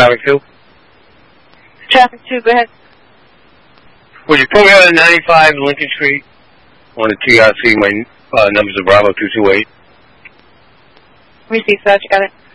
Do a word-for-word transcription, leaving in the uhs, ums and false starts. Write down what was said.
traffic two? Traffic two, go ahead. Would you put me on ninety-five Lincoln Street on the T R C? My uh, numbers are Bravo two two eight. Received, Sergeant. Got it.